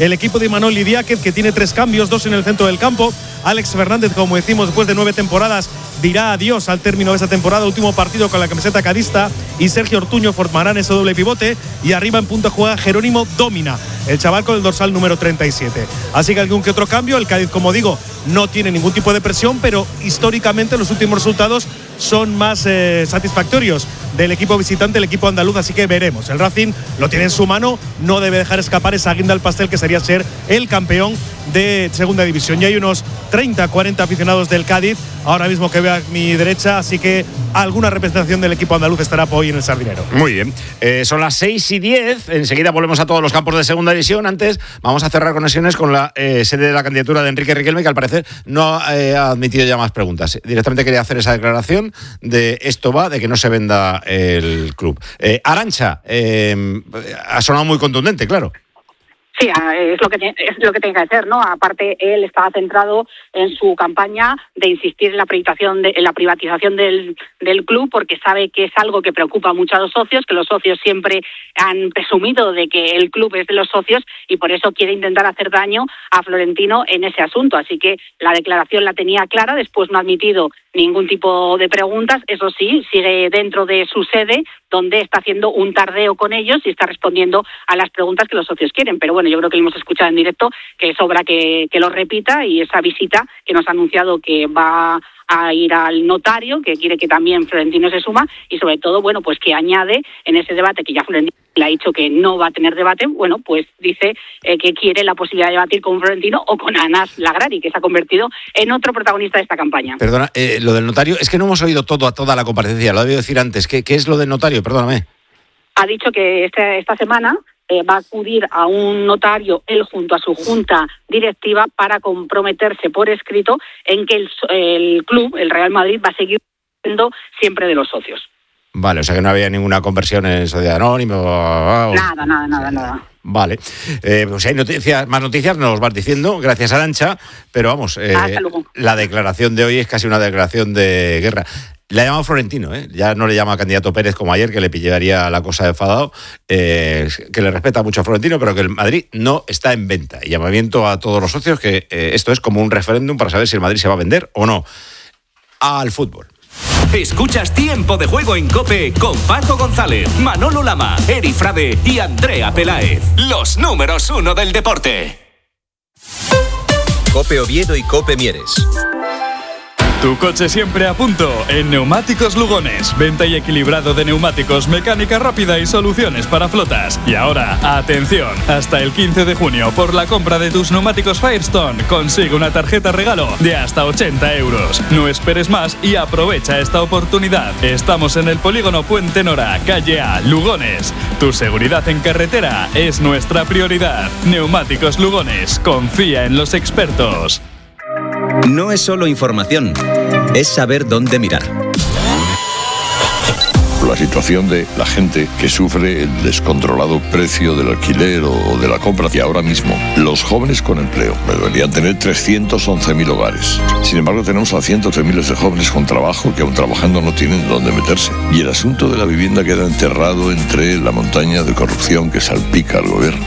el equipo de Imanol Idiáquez, que tiene 3 cambios, 2 en el centro del campo. Alex Fernández, como decimos, después de 9 temporadas, dirá adiós al término de esa temporada, último partido con la camiseta cadista, y Sergio Ortuño formarán ese doble pivote, y arriba en punta juega Jerónimo Dómina, el chaval con el dorsal número 37. Así que algún que otro cambio. El Cádiz, como digo, no tiene ningún tipo de presión, pero históricamente los últimos resultados son más satisfactorios del equipo visitante, el equipo andaluz, así que veremos. El Racing lo tiene en su mano, no debe dejar escapar esa guinda al pastel que sería ser el campeón de segunda división. Y hay unos 30-40 aficionados del Cádiz ahora mismo que veo a mi derecha, así que alguna representación del equipo andaluz estará por hoy en el Sardinero. Muy bien, son las 6:10, enseguida volvemos a todos los campos de segunda división. Antes vamos a cerrar conexiones con la sede de la candidatura de Enrique Riquelme, que al parecer no ha admitido ya más preguntas. Directamente quería hacer esa declaración de esto va, de que no se venda el club. Arantxa, ha sonado muy contundente, claro. Sí, es lo que tiene que hacer, ¿no? Aparte, él estaba centrado en su campaña de insistir en la privatización del club, porque sabe que es algo que preocupa mucho a los socios, que los socios siempre han presumido de que el club es de los socios y por eso quiere intentar hacer daño a Florentino en ese asunto. Así que la declaración la tenía clara, después no ha admitido ningún tipo de preguntas. Eso sí, sigue dentro de su sede, donde está haciendo un tardeo con ellos y está respondiendo a las preguntas que los socios quieren. Pero bueno, yo creo que lo hemos escuchado en directo, que sobra que lo repita, y esa visita que nos ha anunciado que va a ir al notario, que quiere que también Florentino se suma, y sobre todo, bueno, pues que añade en ese debate que ya Florentino le ha dicho que no va a tener debate, bueno, pues dice que quiere la posibilidad de debatir con Florentino o con Anas Lagrari, que se ha convertido en otro protagonista de esta campaña. Perdona, lo del notario, es que no hemos oído toda la comparecencia, lo he debido decir antes. ¿Qué es lo del notario? Perdóname. Ha dicho que esta semana va a acudir a un notario, él junto a su junta directiva, para comprometerse por escrito en que el club, el Real Madrid, va a seguir siendo siempre de los socios. Vale, o sea que no había ninguna conversión en sociedad anónima. Nada. Vale, pues hay más noticias, nos vas diciendo, gracias Arantxa, pero vamos, la declaración de hoy es casi una declaración de guerra. Le ha llamado Florentino, ya no le llama candidato Pérez como ayer, que le pillaría la cosa enfadado, que le respeta mucho a Florentino, pero que el Madrid no está en venta. Y llamamiento a todos los socios que esto es como un referéndum para saber si el Madrid se va a vender o no. Al fútbol. Escuchas Tiempo de Juego en COPE con Paco González, Manolo Lama, Eri Frade y Andrea Peláez. Los números 1 del deporte. COPE Oviedo y COPE Mieres. Tu coche siempre a punto en Neumáticos Lugones. Venta y equilibrado de neumáticos, mecánica rápida y soluciones para flotas. Y ahora, atención, hasta el 15 de junio, por la compra de tus neumáticos Firestone, consigue una tarjeta regalo de hasta 80 euros. No esperes más y aprovecha esta oportunidad. Estamos en el polígono Puente Nora, calle A, Lugones. Tu seguridad en carretera es nuestra prioridad. Neumáticos Lugones, confía en los expertos. No es solo información, es saber dónde mirar. La situación de la gente que sufre el descontrolado precio del alquiler o de la compra. Y ahora mismo, los jóvenes con empleo deberían tener 311.000 hogares. Sin embargo, tenemos a cientos de miles de jóvenes con trabajo que aún trabajando no tienen dónde meterse. Y el asunto de la vivienda queda enterrado entre la montaña de corrupción que salpica al gobierno.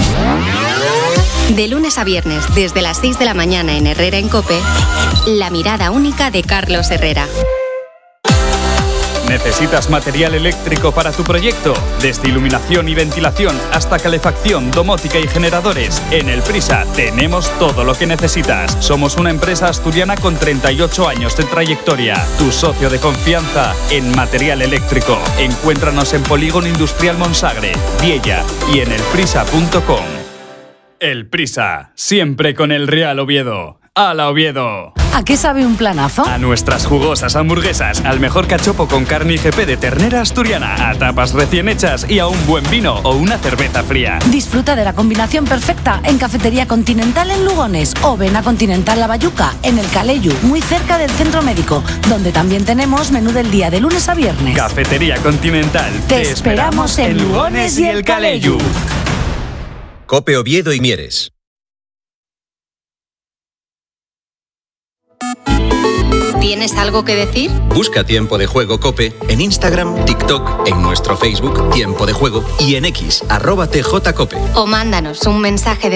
De lunes a viernes, desde las 6 de la mañana en Herrera en COPE, la mirada única de Carlos Herrera. ¿Necesitas material eléctrico para tu proyecto? Desde iluminación y ventilación hasta calefacción, domótica y generadores. En El Prisa tenemos todo lo que necesitas. Somos una empresa asturiana con 38 años de trayectoria. Tu socio de confianza en material eléctrico. Encuéntranos en Polígono Industrial Monsagre, Viella y en elprisa.com. El Prisa, siempre con el Real Oviedo. ¡Hala, Oviedo! ¿A qué sabe un planazo? A nuestras jugosas hamburguesas, al mejor cachopo con carne IGP de ternera asturiana, a tapas recién hechas y a un buen vino o una cerveza fría. Disfruta de la combinación perfecta en Cafetería Continental en Lugones o ven a Continental La Bayuca en el Caleyu, muy cerca del Centro Médico, donde también tenemos menú del día de lunes a viernes. Cafetería Continental. Te esperamos en Lugones y el Caleyu. COPE Oviedo y Mieres. ¿Tienes algo que decir? Busca Tiempo de Juego COPE en Instagram, TikTok, en nuestro Facebook Tiempo de Juego y en X @TJCOPE. O mándanos un mensaje de